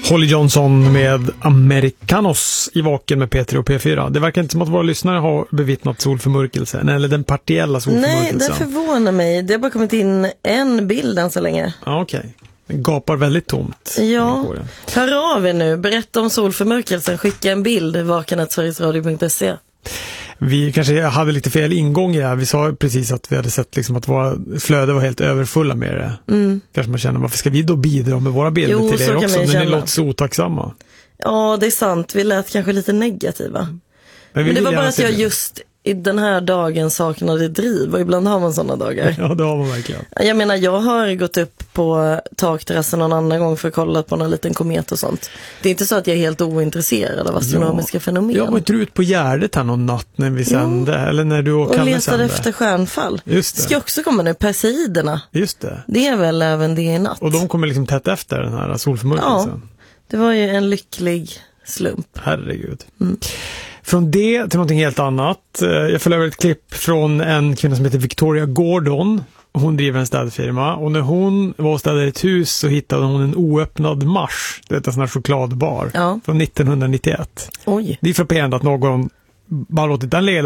Holly Johnson med Americanos i Vaken med P3 och P4. Det verkar inte som att våra lyssnare har bevittnat solförmörkelsen, eller den partiella solförmörkelsen. Nej, det förvånar mig. Det har bara kommit in en bild än så länge. Ja, okej. Den gapar väldigt tomt. Ja, hör av er nu. Berätta om solförmörkelsen. Skicka en bild. vaken@sverigesradio.se. Vi kanske hade lite fel ingång i det här. Vi sa precis att vi hade sett liksom att våra flöde var helt överfulla med det. Kanske man känner, varför ska vi då bidra med våra bilder till er också? När ni låter så otacksamma. Ja, det är sant. Vi lät kanske lite negativa. Men det var bara att jag just i den här dagen saknade driv. Och ibland har man sådana dagar. Ja, det har man verkligen. Jag menar, jag har gått upp på takterrassen någon annan gång för att kolla på någon liten komet och sånt. Det är inte så att jag är helt ointresserad av astronomiska fenomen. Jag var inte ut på Gärdet här någon natt när vi sände. Eller när du och Kalle letade efter stjärnfall. Just det. Ska också komma nu, Perseiderna. Just det. Det är väl även det i natt. Och de kommer liksom tätt efter den här solförmörkelsen. Ja, det var ju en lycklig slump. Herregud. Från det till någonting helt annat. Jag får över ett klipp från en kvinna som heter Victoria Gordon. Hon driver en städfirma. Och när hon var och städade ett hus så hittade hon en oöppnad Mars. Det är en sån här chokladbar. Från 1991. Oj. Det är frapperande att någon bara låtit den ligga